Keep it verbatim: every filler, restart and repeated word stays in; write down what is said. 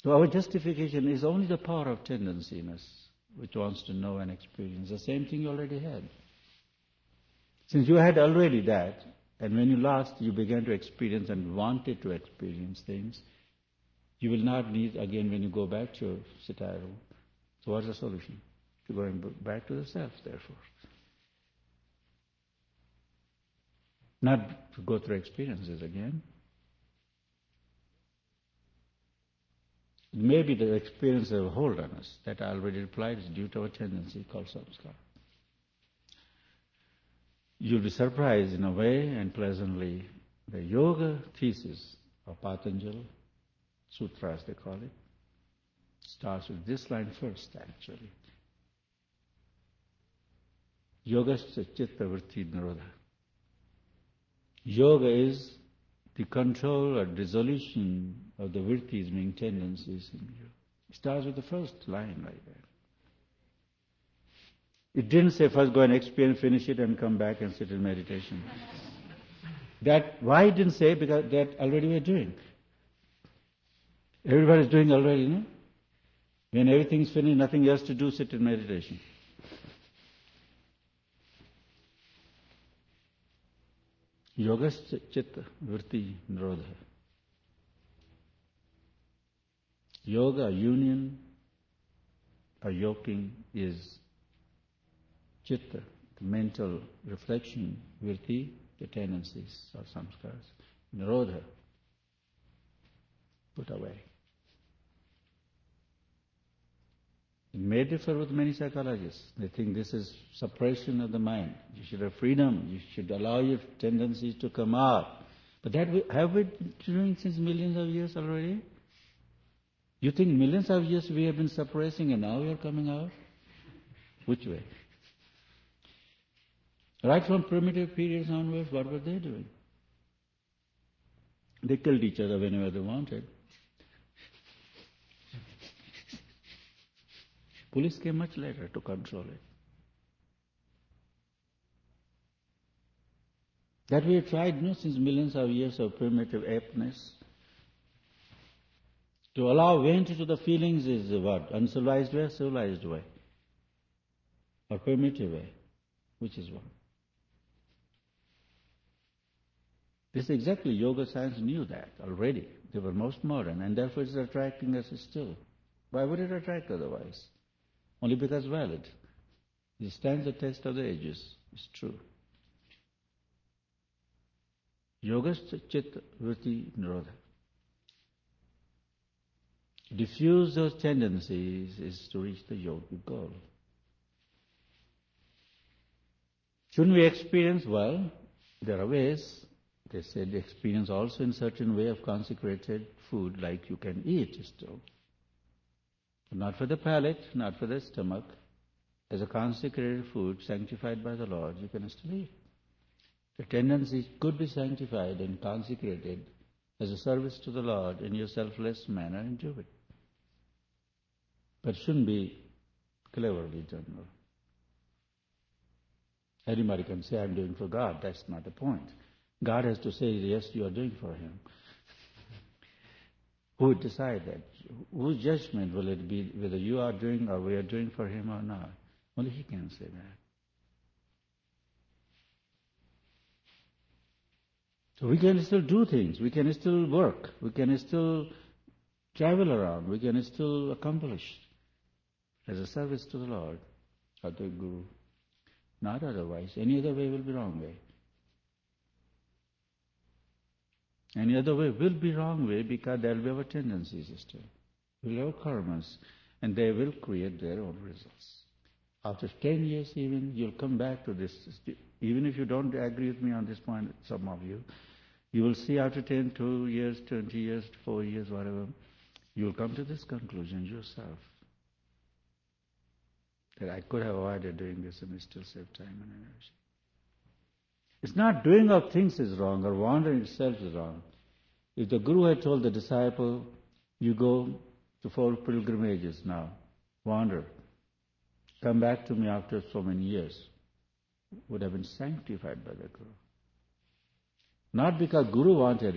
So our justification is only the power of tendency in us, which wants to know and experience. The same thing you already had. Since you had already that, and when you lost, you began to experience and wanted to experience things, you will not need again when you go back to your satire. So what's the solution? To going back to the self, therefore. Not to go through experiences again. Maybe the experience have a hold on us that I already replied is due to our tendency called samskara. You'll be surprised in a way and pleasantly. The yoga thesis of Patanjali, sutras they call it, starts with this line first actually. Yogasya chitta vritti nirodha. Yoga is the control or dissolution of the vrittis, meaning tendencies in you. It starts with the first line like that. It didn't say first go and experience, finish it and come back and sit in meditation. That, why it didn't say? Because that already we're doing. Everybody's doing already, no? When everything's finished, nothing else to do, sit in meditation. Yogasya chitta vritti nirodha. Yoga, union, or yoking is chitta, the mental reflection, vritti, the tendencies or samskaras. Nirodha, put away. It may differ with many psychologists. They think this is suppression of the mind. You should have freedom. You should allow your tendencies to come out. But that we, have we been doing since millions of years already? You think millions of years we have been suppressing and now we are coming out? Which way? Right from primitive periods onwards, what were they doing? They killed each other whenever they wanted. Police came much later to control it. That we have tried, you know, since millions of years of primitive apeness. To allow vent to the feelings is what? Uncivilized way, civilized way? Or primitive way? Which is what? This exactly, yoga science knew that already. They were most modern, and therefore it's attracting us still. Why would it attract otherwise? Only because valid. It stands the test of the ages. It's true. Yogasya chitta vritti nirodha. Diffuse those tendencies is to reach the yogic goal. Shouldn't we experience? Well, there are ways. They said experience also in certain way of consecrated food, like you can eat still. Not for the palate, not for the stomach. As a consecrated food, sanctified by the Lord, you can still eat. The tendencies could be sanctified and consecrated as a service to the Lord in your selfless manner, and do it. But it shouldn't be cleverly done. Anybody can say, I'm doing for God. That's not the point. God has to say, yes, you are doing for Him. Who would decide that? Whose judgment will it be whether you are doing or we are doing for Him or not? Only He can say that. So we can still do things. We can still work. We can still travel around. We can still accomplish as a service to the Lord or the Guru. Not otherwise. Any other way will be wrong way. Any other way will be wrong way because there will be our tendencies still. We will have karmas and they will create their own results. After ten years even, you'll come back to this. Even if you don't agree with me on this point, some of you, you will see after ten, two years, twenty years, four years, whatever, you will come to this conclusion yourself. That I could have avoided doing this and still save time and energy. It's not doing of things is wrong or wandering itself is wrong. If the Guru had told the disciple, you go to four pilgrimages now, wander, come back to me after so many years, would have been sanctified by the Guru. Not because Guru wanted